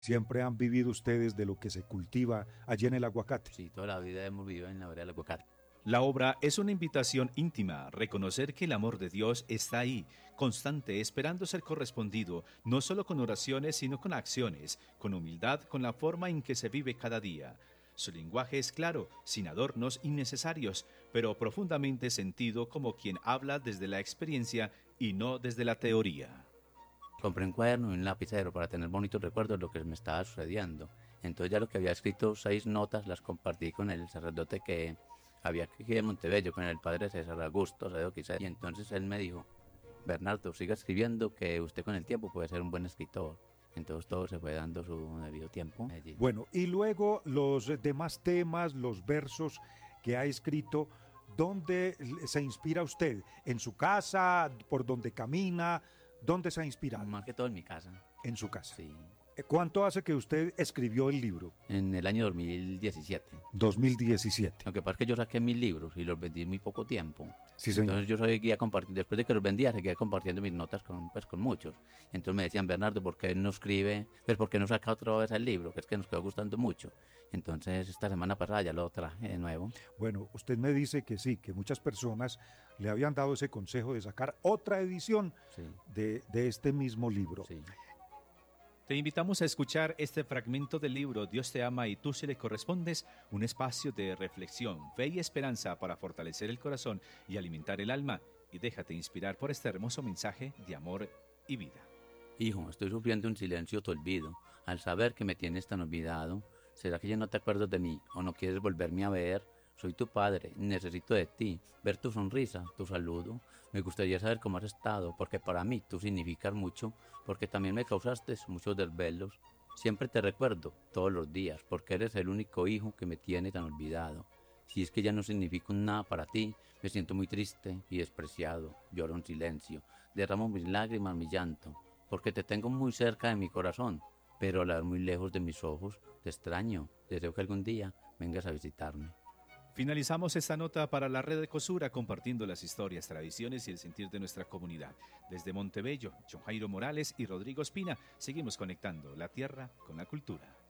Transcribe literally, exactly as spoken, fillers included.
Siempre han vivido ustedes de lo que se cultiva allí en el aguacate. Sí, toda la vida hemos vivido en la vereda del aguacate. La obra es una invitación íntima, reconocer que el amor de Dios está ahí, constante, esperando ser correspondido, no solo con oraciones, sino con acciones, con humildad, con la forma en que se vive cada día. Su lenguaje es claro, sin adornos innecesarios, pero profundamente sentido como quien habla desde la experiencia y no desde la teoría. Compré un cuaderno y un lapicero para tener bonitos recuerdos de lo que me estaba sucediendo. Entonces ya lo que había escrito, seis notas, las compartí con el sacerdote que había aquí de Montebello, con el padre César Augusto, Cedo Quisé. Y entonces él me dijo, Bernardo, siga escribiendo, que usted con el tiempo puede ser un buen escritor. Entonces todo se fue dando su debido tiempo. Bueno, y luego los demás temas, los versos que ha escrito, ¿dónde se inspira usted? ¿En su casa? ¿Por donde camina? ¿Dónde se ha inspirado? Más que todo en mi casa. En su casa. Sí. ¿Cuánto hace que usted escribió el libro? En el año dos mil diecisiete. dos mil diecisiete. Lo que pasa es que yo saqué mil libros y los vendí en muy poco tiempo. Sí, señor. Entonces yo seguía compartiendo, después de que los vendía, seguía compartiendo mis notas con, pues, con muchos. Entonces me decían, Bernardo, ¿por qué no escribe? Pues ¿por qué no saca otra vez el libro? Que es que nos quedó gustando mucho. Entonces esta semana pasada ya lo traje de nuevo. Bueno, usted me dice que sí, que muchas personas le habían dado ese consejo de sacar otra edición sí. de, de este mismo libro. Sí. Te invitamos a escuchar este fragmento del libro Dios te ama y tú se le correspondes, un espacio de reflexión, fe y esperanza para fortalecer el corazón y alimentar el alma, y déjate inspirar por este hermoso mensaje de amor y vida. Hijo, estoy sufriendo un silencio tu olvido, al saber que me tienes tan olvidado. ¿Será que ya no te acuerdas de mí o no quieres volverme a ver? Soy tu padre, necesito de ti, ver tu sonrisa, tu saludo. Me gustaría saber cómo has estado, porque para mí tú significas mucho, porque también me causaste muchos desvelos. Siempre te recuerdo, todos los días, porque eres el único hijo que me tiene tan olvidado. Si es que ya no significo nada para ti, me siento muy triste y despreciado. Lloro en silencio, derramo mis lágrimas, mi llanto, porque te tengo muy cerca de mi corazón, pero al ver muy lejos de mis ojos, te extraño. Deseo que algún día vengas a visitarme. Finalizamos esta nota para la red de Cosura compartiendo las historias, tradiciones y el sentir de nuestra comunidad. Desde Montebello, John Jairo Morales y Rodrigo Espina, seguimos conectando la tierra con la cultura.